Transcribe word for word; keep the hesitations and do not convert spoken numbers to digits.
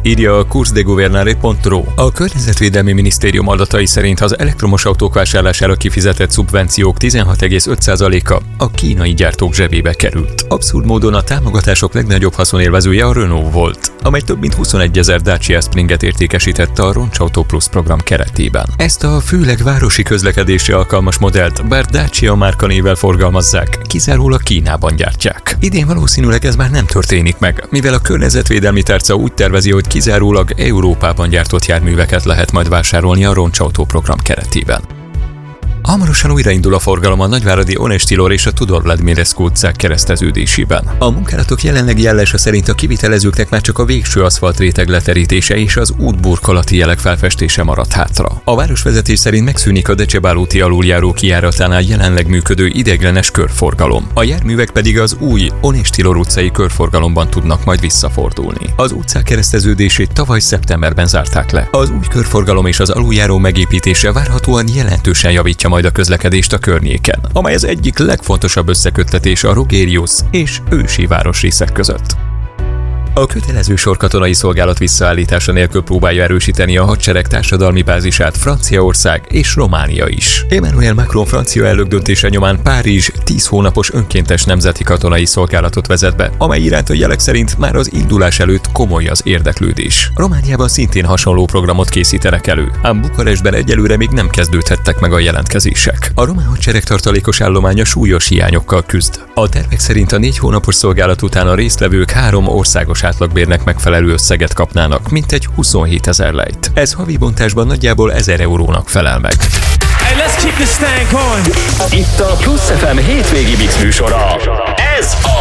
írja a coursdegouvernaire pont ro. A Környezetvédelmi Minisztérium adatai szerint az elektromos autók vásárlására kifizetett szubvenciók tizenhat egész öt százaléka a kínai gyártók zsebébe került. Abszurd módon a támogatások legnagyobb haszonélvezője a Renault volt, amely több mint huszonegyezer Dacia Springet értékesítette a Roncsautó Plus program keretében. Ezt a főleg városi közlekedésre alkalmas modellt, bár Dacia márkanévvel forgalmazzák, kizárólag Kínában gyártják. Idén valószínűleg ez már nem történik meg, mivel a környezetvédelmi tárca úgy tervezi, hogy kizárólag Európában gyártott járműveket lehet majd vásárolni a Roncsautó program keretében. Hamarosan újraindul a forgalom a nagyváradi Onesti Lor és a Tudor Vladimirescu utcák kereszteződésében. A munkálatok jelenlegi állása szerint a kivitelezőknek már csak a végső aszfaltréteg leterítése és az útburkolati jelek felfestése maradt hátra. A városvezetés szerint megszűnik a Decsebál úti aluljáró kijáratánál jelenleg működő ideiglenes körforgalom. A járművek pedig az új Onesti Lor utcai körforgalomban tudnak majd visszafordulni. Az utcák kereszteződését tavaly szeptemberben zárták le. Az új körforgalom és az aluljáró megépítése várhatóan jelentősen javítja majd a közlekedést a környéken, amely az egyik legfontosabb összeköttetés a Rogérius és ősi városrészek között. A kötelező sorkatonai szolgálat visszaállítása nélkül próbálja erősíteni a hadsereg társadalmi bázisát Franciaország és Románia is. Emmanuel Macron francia elnök döntése nyomán Párizs tíz hónapos önkéntes nemzeti katonai szolgálatot vezet be, amely iránt a jelek szerint már az indulás előtt komoly az érdeklődés. Romániában szintén hasonló programot készítenek elő, ám Bukarestben egyelőre még nem kezdődhettek meg a jelentkezések. A román hadsereg tartalékos állománya súlyos hiányokkal küzd. A tervek szerint a négy hónapos szolgálat után a résztvevők három országos átlagbérnek megfelelő összeget kapnának, mintegy huszonhétezer lejt. Ez havi bontásban nagyjából ezer eurónak felel meg. Hey, let's keep this thing going. Itt a Plusz ef em hétvégi mix műsora. Ez a